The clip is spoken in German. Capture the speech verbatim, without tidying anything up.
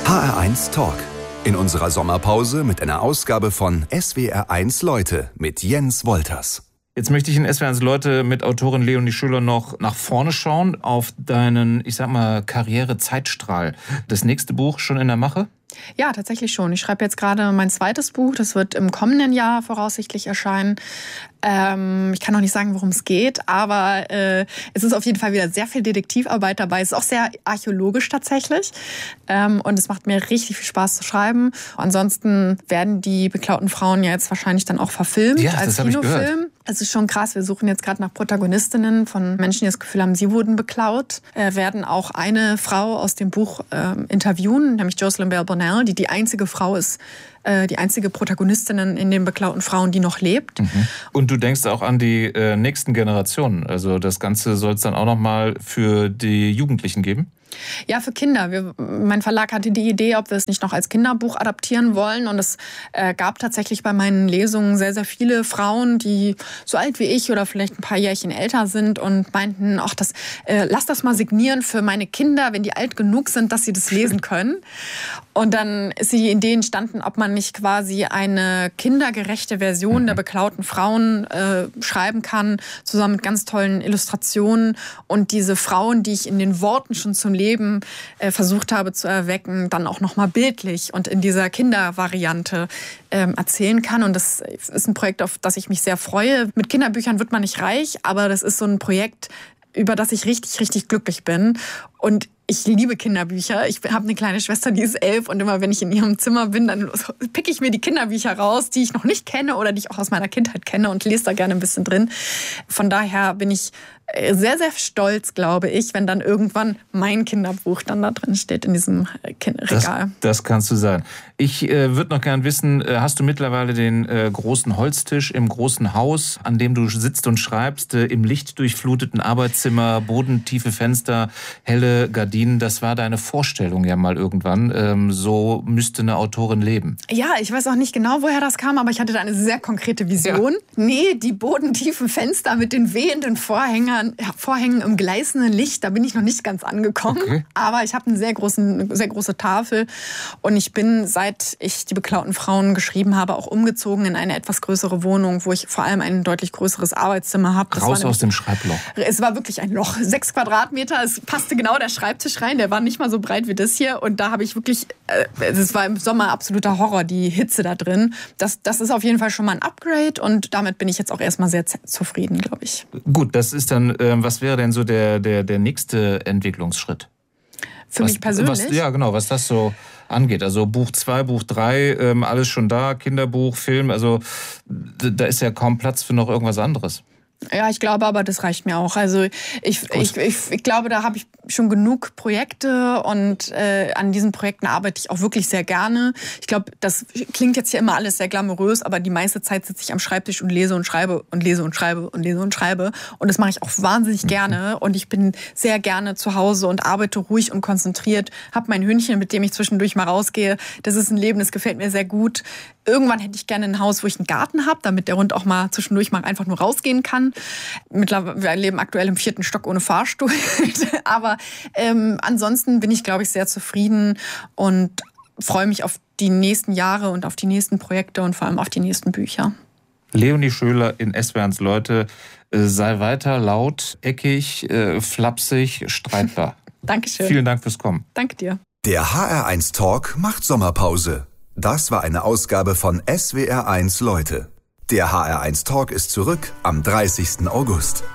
H R eins Talk. In unserer Sommerpause mit einer Ausgabe von S W R eins Leute mit Jens Wolters. Jetzt möchte ich in S W R eins Leute mit Autorin Leonie Schüller noch nach vorne schauen, auf deinen, ich sag mal, Karriere-Zeitstrahl. Das nächste Buch schon in der Mache? Ja, tatsächlich schon. Ich schreibe jetzt gerade mein zweites Buch. Das wird im kommenden Jahr voraussichtlich erscheinen. Ähm, ich kann noch nicht sagen, worum es geht, aber äh, es ist auf jeden Fall wieder sehr viel Detektivarbeit dabei. Es ist auch sehr archäologisch tatsächlich. Ähm, und es macht mir richtig viel Spaß zu schreiben. Ansonsten werden die beklauten Frauen ja jetzt wahrscheinlich dann auch verfilmt ja, als das hab ich Kinofilm. gehört. Es ist schon krass. Wir suchen jetzt gerade nach Protagonistinnen von Menschen, die das Gefühl haben, sie wurden beklaut. Äh, werden auch eine Frau aus dem Buch äh, interviewen, nämlich Jocelyn Bell Bonnell, die die einzige Frau ist, äh, die einzige Protagonistin in den beklauten Frauen, die noch lebt. Mhm. Und du denkst auch an die äh, nächsten Generationen. Also das Ganze soll es dann auch noch mal für die Jugendlichen geben? Ja, für Kinder. Wir, mein Verlag hatte die Idee, ob wir es nicht noch als Kinderbuch adaptieren wollen. Und es äh, gab tatsächlich bei meinen Lesungen sehr, sehr viele Frauen, die so alt wie ich oder vielleicht ein paar Jährchen älter sind und meinten, ach, das, äh, lass das mal signieren für meine Kinder, wenn die alt genug sind, dass sie das lesen können. Und dann ist die Idee entstanden, ob man nicht quasi eine kindergerechte Version mhm. der beklauten Frauen äh, schreiben kann, zusammen mit ganz tollen Illustrationen. Und diese Frauen, die ich in den Worten schon zum Leben äh, versucht habe zu erwecken, dann auch nochmal bildlich und in dieser Kindervariante ähm, erzählen kann. Und das ist ein Projekt, auf das ich mich sehr freue. Mit Kinderbüchern wird man nicht reich, aber das ist so ein Projekt, über das ich richtig, richtig glücklich bin. Und ich liebe Kinderbücher. Ich habe eine kleine Schwester, die ist elf und immer wenn ich in ihrem Zimmer bin, dann picke ich mir die Kinderbücher raus, die ich noch nicht kenne oder die ich auch aus meiner Kindheit kenne und lese da gerne ein bisschen drin. Von daher bin ich sehr, sehr stolz, glaube ich, wenn dann irgendwann mein Kinderbuch dann da drin steht in diesem Regal. Das, das kannst du sein. Ich äh, würde noch gern wissen, äh, hast du mittlerweile den äh, großen Holztisch im großen Haus, an dem du sitzt und schreibst, äh, im lichtdurchfluteten Arbeitszimmer, bodentiefe Fenster, helle Gardinen? Das war deine Vorstellung ja mal irgendwann. Ähm, so müsste eine Autorin leben. Ja, ich weiß auch nicht genau, woher das kam, aber ich hatte da eine sehr konkrete Vision. Ja. Nee, die bodentiefen Fenster mit den wehenden Vorhängen, Vorhängen im gleißenden Licht, da bin ich noch nicht ganz angekommen. Okay. Aber ich habe eine sehr, großen, eine sehr große Tafel und ich bin, seit ich die beklauten Frauen geschrieben habe, auch umgezogen in eine etwas größere Wohnung, wo ich vor allem ein deutlich größeres Arbeitszimmer habe. Raus aus dem Schreibloch. Es war wirklich ein Loch, sechs Quadratmeter, es passte genau der Schreibtisch rein, der war nicht mal so breit wie das hier und da habe ich wirklich, es war im Sommer absoluter Horror, die Hitze da drin. Das, das ist auf jeden Fall schon mal ein Upgrade und damit bin ich jetzt auch erstmal sehr zufrieden, glaube ich. Gut, das ist dann was wäre denn so der, der, der nächste Entwicklungsschritt? Für was, mich persönlich? Was, ja, genau, was das so angeht. Also Buch zwei, Buch drei, ähm, alles schon da, Kinderbuch, Film, also da ist ja kaum Platz für noch irgendwas anderes. Ja, ich glaube aber, das reicht mir auch. Also ich, ich, ich, ich glaube, da habe ich schon genug Projekte und äh, an diesen Projekten arbeite ich auch wirklich sehr gerne. Ich glaube, das klingt jetzt hier immer alles sehr glamourös, aber die meiste Zeit sitze ich am Schreibtisch und lese und schreibe und lese und schreibe und lese und schreibe. Und das mache ich auch wahnsinnig gerne. Und ich bin sehr gerne zu Hause und arbeite ruhig und konzentriert. Habe mein Hündchen, mit dem ich zwischendurch mal rausgehe. Das ist ein Leben, das gefällt mir sehr gut. Irgendwann hätte ich gerne ein Haus, wo ich einen Garten habe, damit der Hund auch mal zwischendurch mal einfach nur rausgehen kann. Mittlerweile, wir leben aktuell im vierten Stock ohne Fahrstuhl. Aber ähm, ansonsten bin ich, glaube ich, sehr zufrieden und freue mich auf die nächsten Jahre und auf die nächsten Projekte und vor allem auf die nächsten Bücher. Leonie Schüller in S W R eins Leute. Sei weiter laut, eckig, äh, flapsig, streitbar. Dankeschön. Vielen Dank fürs Kommen. Danke dir. Der H R eins Talk macht Sommerpause. Das war eine Ausgabe von S W R eins Leute. Der H R eins Talk ist zurück am dreißigsten August.